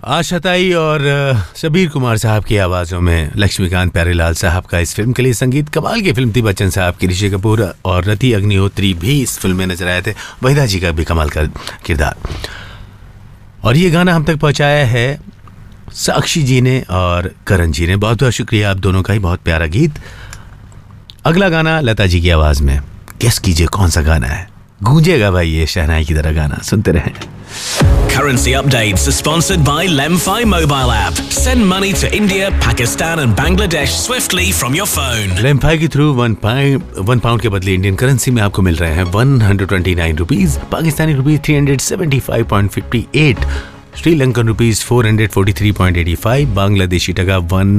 आशाताई और शबीर कुमार साहब की आवाज़ों में लक्ष्मीकांत प्यारेलाल साहब का इस फिल्म के लिए संगीत। कमाल की फिल्म थी। बच्चन साहब की, ऋषि कपूर और रति अग्निहोत्री भी इस फिल्म में नजर आए थे। वहीदा जी का भी कमाल का किरदार। और ये गाना हम तक पहुंचाया है साक्षी जी ने और करण जी ने। बहुत बहुत शुक्रिया आप दोनों का ही। बहुत प्यारा गीत। अगला गाना लता जी की आवाज़ में। गेस कीजिए कौन सा गाना है। गूंजेगा भाई ये शहनाई की तरह गाना। सुनते रहें। Currency updates are sponsored by Lemfi mobile app. Send money to India, Pakistan and Bangladesh swiftly from your phone. Lemfi के थ्रू वन पाउंड के बदले इंडियन करेंसी में आपको मिल रहे हैं 129 rupees, Pakistani rupees 375.58, Sri Lankan rupees 443.85, Bangladeshi टका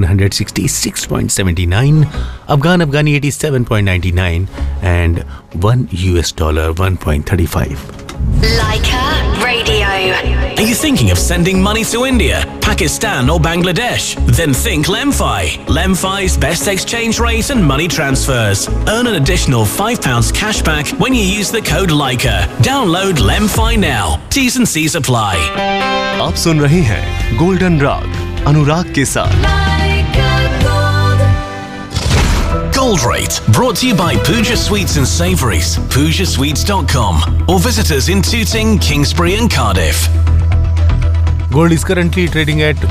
166.79, अफगानी 87.99 and $1 1.35. Leica Radio. Are you thinking of sending money to India, Pakistan or Bangladesh? Then think Lemfi. Lemfi's best exchange rate and money transfers. Earn an additional £5 cashback when you use the code Leica. Download Lemfi now. T's and C's apply. आप सुन रहे हैं golden राग अनुराग के साथ। Gold Rate, brought to you by Pooja Sweets and Savouries, PoojaSweets.com, or visit us in Tooting, Kingsbury and Cardiff. Gold is currently trading at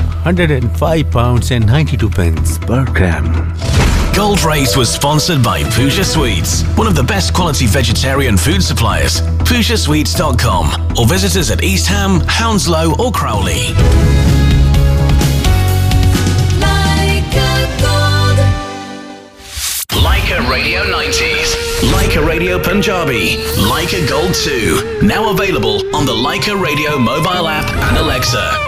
£105.92 per gram. Gold Rate was sponsored by Pooja Sweets, one of the best quality vegetarian food suppliers. PoojaSweets.com, or visit us at East Ham, Hounslow or Crowley. Leica Radio 90s, Leica Radio Punjabi, Leica Gold 2, now available on the Leica Radio mobile app and Alexa.